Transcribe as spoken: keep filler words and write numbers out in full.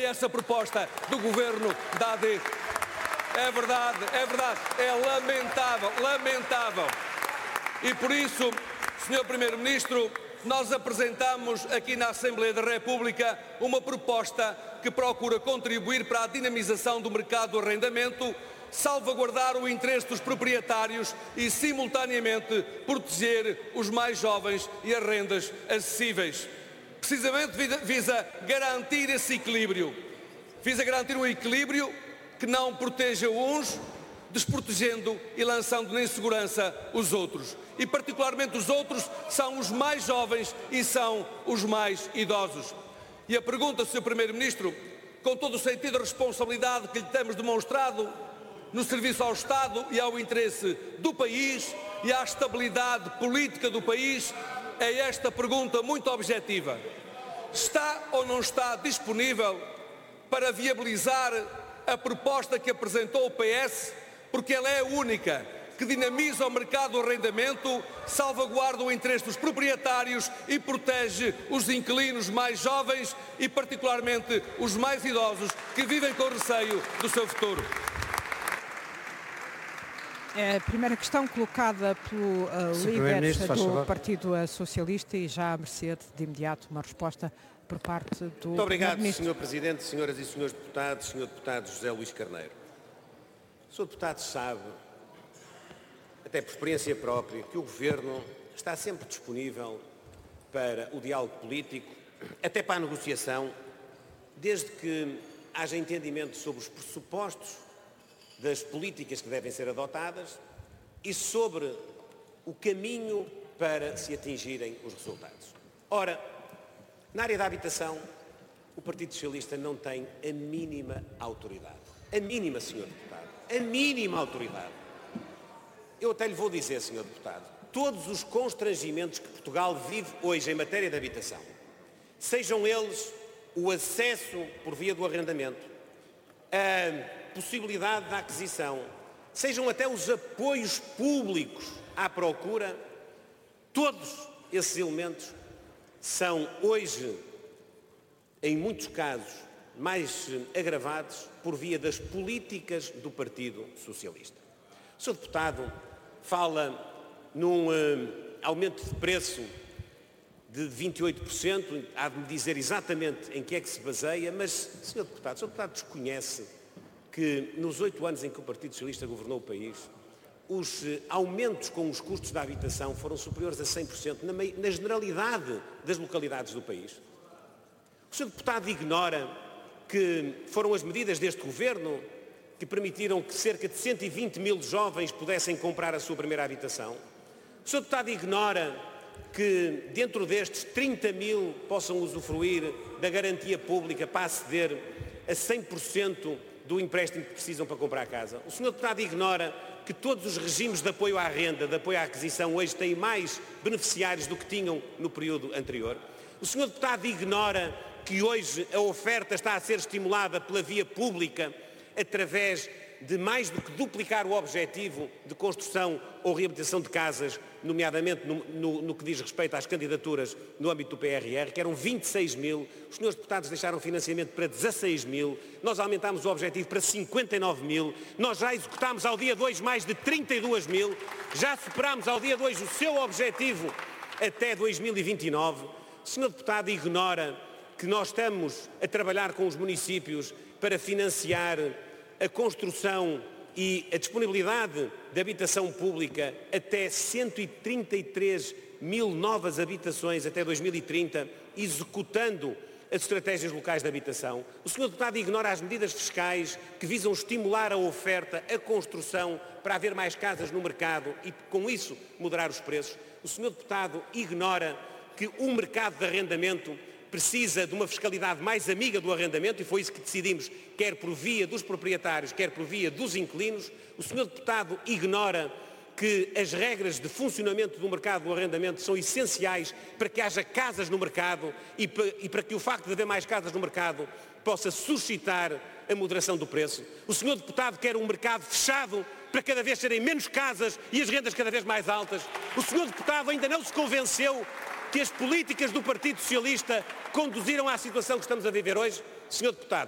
essa proposta do Governo da A D. É verdade, é verdade, é lamentável, lamentável. E por isso, senhor Primeiro-Ministro, nós apresentamos aqui na Assembleia da República uma proposta que procura contribuir para a dinamização do mercado do arrendamento, salvaguardar o interesse dos proprietários e, simultaneamente, proteger os mais jovens e as rendas acessíveis. Precisamente visa garantir esse equilíbrio. Visa garantir um equilíbrio que não proteja uns, desprotegendo e lançando na insegurança os outros. E particularmente os outros são os mais jovens e são os mais idosos. E a pergunta, senhor Primeiro-Ministro, com todo o sentido de responsabilidade que lhe temos demonstrado no serviço ao Estado e ao interesse do país e à estabilidade política do país, é esta pergunta muito objetiva. Está ou não está disponível para viabilizar a proposta que apresentou o P S, porque ela é a única que dinamiza o mercado do arrendamento, salvaguarda o interesse dos proprietários e protege os inquilinos mais jovens e, particularmente, os mais idosos que vivem com receio do seu futuro? É a primeira questão colocada pelo uh, líder do Partido Socialista e já à mercê de imediato uma resposta por parte do Muito obrigado, senhor Presidente, senhoras e senhores deputados, senhor Deputado José Luís Carneiro. O senhor Deputado sabe, até por experiência própria, que o Governo está sempre disponível para o diálogo político, até para a negociação, desde que haja entendimento sobre os pressupostos das políticas que devem ser adotadas e sobre o caminho para se atingirem os resultados. Ora, na área da habitação, o Partido Socialista não tem a mínima autoridade. A mínima, senhor Deputado. A mínima autoridade. Eu até lhe vou dizer, senhor Deputado, todos os constrangimentos que Portugal vive hoje em matéria de habitação, sejam eles o acesso por via do arrendamento, a possibilidade da aquisição, sejam até os apoios públicos à procura, todos esses elementos são hoje, em muitos casos, mais agravados por via das políticas do Partido Socialista. O senhor Deputado fala num uh, aumento de preço de vinte e oito por cento, há de me dizer exatamente em que é que se baseia, mas, senhor Deputado, o senhor Deputado desconhece que nos oito anos em que o Partido Socialista governou o país, os aumentos com os custos da habitação foram superiores a cem por cento na, na generalidade das localidades do país. O senhor Deputado ignora que foram as medidas deste Governo que permitiram que cerca de cento e vinte mil jovens pudessem comprar a sua primeira habitação. O senhor Deputado ignora que dentro destes trinta mil possam usufruir da garantia pública para aceder a cem por cento do empréstimo que precisam para comprar a casa. O senhor Deputado ignora que todos os regimes de apoio à renda, de apoio à aquisição, hoje têm mais beneficiários do que tinham no período anterior. O senhor Deputado ignora que hoje a oferta está a ser estimulada pela via pública através de mais do que duplicar o objetivo de construção ou reabilitação de casas, nomeadamente no, no, no que diz respeito às candidaturas no âmbito do P R R, que eram vinte e seis mil, os senhores deputados deixaram financiamento para dezasseis mil, nós aumentámos o objetivo para cinquenta e nove mil, nós já executámos ao dia dois mais de trinta e duas mil, já superámos ao dia dois o seu objetivo até dois mil e vinte e nove. O senhor deputado ignora que nós estamos a trabalhar com os municípios para financiar a construção e a disponibilidade de habitação pública até cento e trinta e três mil novas habitações até dois mil e trinta, executando as estratégias locais de habitação. O senhor Deputado ignora as medidas fiscais que visam estimular a oferta, a construção, para haver mais casas no mercado e, com isso, moderar os preços. O senhor Deputado ignora que o mercado de arrendamento precisa de uma fiscalidade mais amiga do arrendamento e foi isso que decidimos, quer por via dos proprietários, quer por via dos inquilinos. O senhor Deputado ignora que as regras de funcionamento do mercado do arrendamento são essenciais para que haja casas no mercado e para, e para que o facto de haver mais casas no mercado possa suscitar a moderação do preço. O senhor Deputado quer um mercado fechado para cada vez serem menos casas e as rendas cada vez mais altas. O senhor Deputado ainda não se convenceu que as políticas do Partido Socialista conduziram à situação que estamos a viver hoje? senhor Deputado,